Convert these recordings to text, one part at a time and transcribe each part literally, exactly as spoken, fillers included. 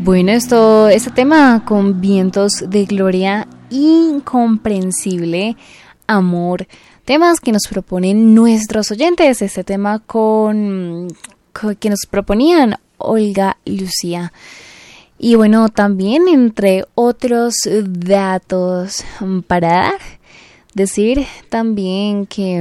Bueno, esto, este tema con vientos de gloria, incomprensible amor, temas que nos proponen nuestros oyentes, este tema con, con que nos proponían Olga Lucía. Y bueno, también entre otros datos para dar, decir también que,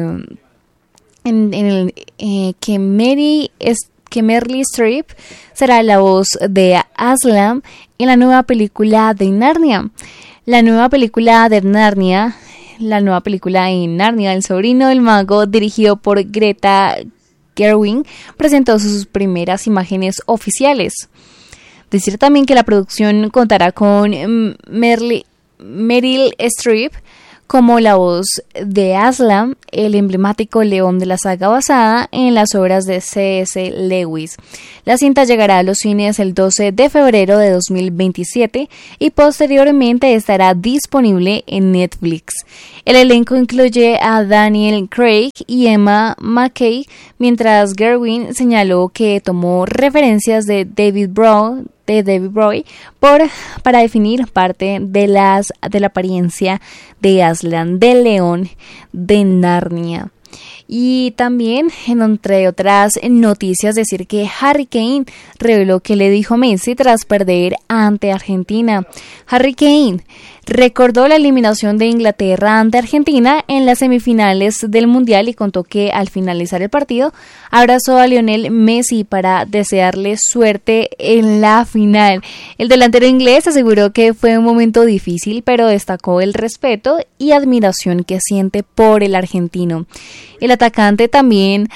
en, en el, eh, que Mary es que Meryl Streep será la voz de Aslan en la nueva película de Narnia. La nueva película de Narnia, la nueva película en Narnia, El sobrino del mago, dirigido por Greta Gerwig, presentó sus primeras imágenes oficiales. Decir también que la producción contará con Meryl, Meryl Streep como la voz de Aslan, el emblemático león de la saga basada en las obras de C S Lewis. La cinta llegará a los cines el doce de febrero de dos mil veintisiete y posteriormente estará disponible en Netflix. El elenco incluye a Daniel Craig y Emma Mackey, mientras Gerwig señaló que tomó referencias de David Brown de David Bowie por, para definir parte de, las, de la apariencia de Aslan, del león de Narnia. Y también, entre otras noticias, decir que Harry Kane reveló que le dijo a Messi tras perder ante Argentina. Harry Kane recordó la eliminación de Inglaterra ante Argentina en las semifinales del Mundial y contó que al finalizar el partido abrazó a Lionel Messi para desearle suerte en la final. El delantero inglés aseguró que fue un momento difícil, pero destacó el respeto y admiración que siente por el argentino. El atacante también,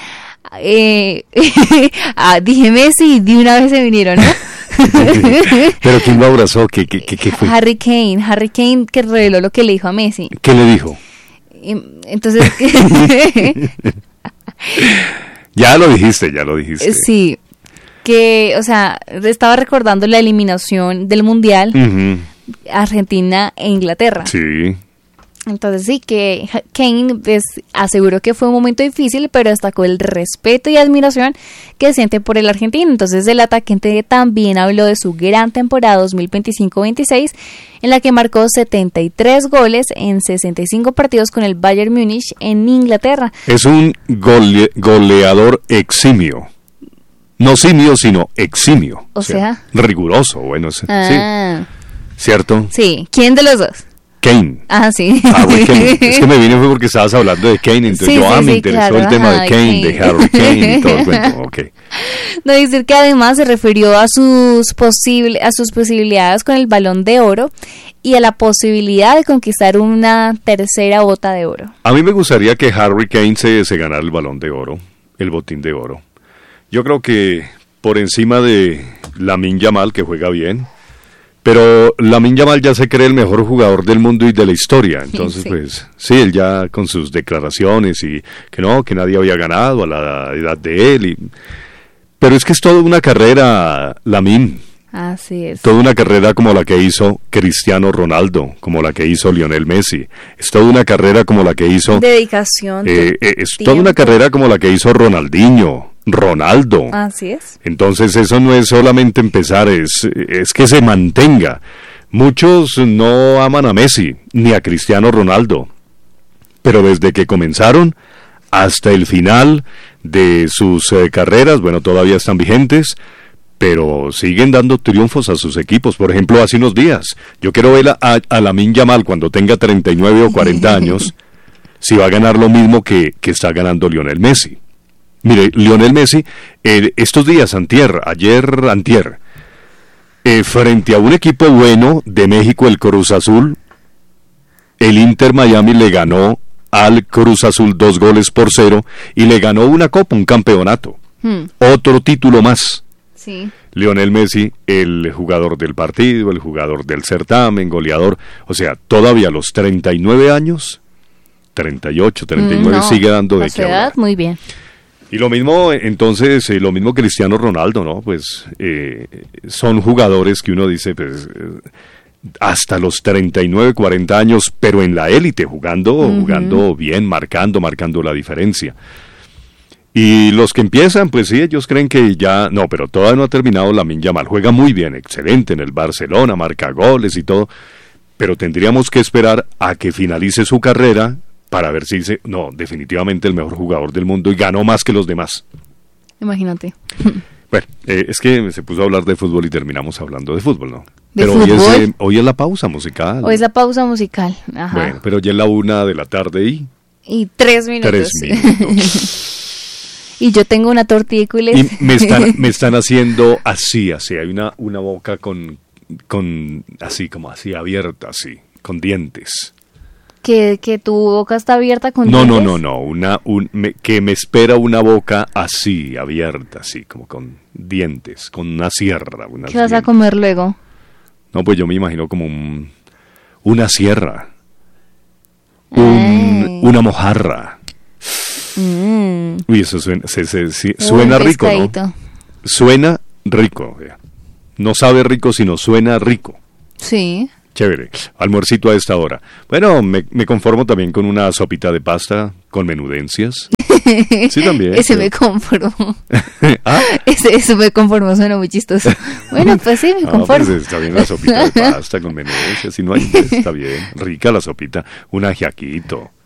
eh, ah, dije Messi y de una vez se vinieron, ¿no? ¿Pero quién lo abrazó? ¿Qué, qué, qué, qué fue? Harry Kane, Harry Kane que reveló lo que le dijo a Messi. ¿Qué le dijo? Entonces... ya lo dijiste, ya lo dijiste. Sí, que, o sea, estaba recordando la eliminación del Mundial, uh-huh. Argentina e Inglaterra. Sí. Entonces sí, que Kane pues, aseguró que fue un momento difícil, pero destacó el respeto y admiración que siente por el argentino. Entonces el atacante también habló de su gran temporada dos mil veinticinco veintiséis, en la que marcó setenta y tres goles en sesenta y cinco partidos con el Bayern Múnich en Inglaterra. Es un gole- goleador eximio. No simio, sino eximio. O, o sea, sea, riguroso, bueno, ah. sí. ¿Cierto? Sí. ¿Quién de los dos? Kane. Ah, sí. Ah, bueno, Kane. Es que me vine fue porque estabas hablando de Kane, entonces sí, yo, ah, sí, me sí, interesó claro, el tema ajá, de Kane, Kane, de Harry Kane y todo el cuento, ok. No, decir que además se refirió a sus, posible, a sus posibilidades con el Balón de Oro y a la posibilidad de conquistar una tercera bota de oro. A mí me gustaría que Harry Kane se, se ganara el Balón de Oro, el botín de oro. Yo creo que por encima de Lamine Yamal, que juega bien, pero Lamine Yamal ya se cree el mejor jugador del mundo y de la historia. Entonces, sí. pues, sí, él ya con sus declaraciones y que no, que nadie había ganado a la edad de él. Y... Pero es que es toda una carrera, Lamine. Así es. Toda una carrera como la que hizo Cristiano Ronaldo, como la que hizo Lionel Messi. Es toda una carrera como la que hizo... Dedicación. Eh, eh, es tiempo. Toda una carrera como la que hizo Ronaldinho. Ronaldo. Así es. Entonces eso no es solamente empezar, es, es que se mantenga. Muchos no aman a Messi ni a Cristiano Ronaldo, pero desde que comenzaron hasta el final de sus eh, carreras, bueno, todavía están vigentes, pero siguen dando triunfos a sus equipos. Por ejemplo, hace unos días, yo quiero ver a, a Lamine Yamal cuando tenga treinta y nueve o cuarenta años, si va a ganar lo mismo que, que está ganando Lionel Messi. Mire, Lionel Messi, eh, estos días, antier, ayer, antier, eh, frente a un equipo bueno de México, el Cruz Azul, el Inter Miami le ganó al Cruz Azul dos goles por cero y le ganó una copa, un campeonato, hmm. otro título más. Sí. Lionel Messi, el jugador del partido, el jugador del certamen, goleador, o sea, todavía a los treinta y nueve años, treinta y ocho, treinta y nueve, no, sigue dando de qué hablar. Muy bien. Y lo mismo, entonces, eh, lo mismo Cristiano Ronaldo, ¿no? Pues eh, son jugadores que uno dice, pues, eh, hasta los treinta y nueve, cuarenta años, pero en la élite, jugando, uh-huh. jugando bien, marcando, marcando la diferencia. Y los que empiezan, pues sí, ellos creen que ya... No, pero todavía no ha terminado Lamine Yamal. Juega muy bien, excelente en el Barcelona, marca goles y todo. Pero tendríamos que esperar a que finalice su carrera para ver si dice, no, definitivamente el mejor jugador del mundo y ganó más que los demás. Imagínate. Bueno, eh, es que se puso a hablar de fútbol y terminamos hablando de fútbol, ¿no? ¿De pero fútbol? Hoy, es, eh, hoy es la pausa musical. Hoy es la pausa musical, ajá. Bueno, pero ya es la una de la tarde y... Y tres minutos. Tres minutos. Y yo tengo una tortícula. Y me están, me están haciendo así, así. Hay una, una boca con, con, así como así, abierta, así, con dientes. ¿Que, que tu boca está abierta con no, dientes? No, no, no, una, un, me, que me espera una boca así, abierta, así, como con dientes, con una sierra. ¿Qué vas dientes. a comer luego? No, pues yo me imagino como un, una sierra, un, una mojarra. Mm. Uy, eso suena, se, se, se, suena Uy, rico, ¿no? Suena rico. No sabe rico, sino suena rico. Sí. Chévere. Almuercito a esta hora. Bueno, me, me conformo también con una sopita de pasta con menudencias. Sí, también. Ese pero... me conformo. ¿Ah? Ese, ese me conformo, suena muy chistoso. Bueno, pues sí, me conformo. Ah, pues está bien la sopita de pasta con menudencias. Si no hay, está bien. Rica la sopita. Un ajiaquito.